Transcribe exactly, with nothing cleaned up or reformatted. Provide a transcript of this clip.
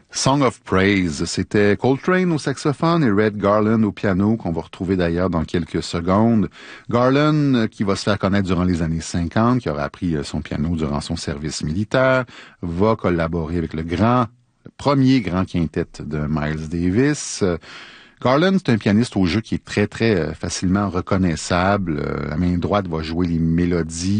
Song of Praise, c'était Coltrane au saxophone et Red Garland au piano, qu'on va retrouver d'ailleurs dans quelques secondes. Garland, qui va se faire connaître durant les années cinquante, qui aura appris son piano durant son service militaire, va collaborer avec le grand, le premier grand quintet de Miles Davis. Garland, c'est un pianiste au jeu qui est très, très facilement reconnaissable. La main droite va jouer les mélodies.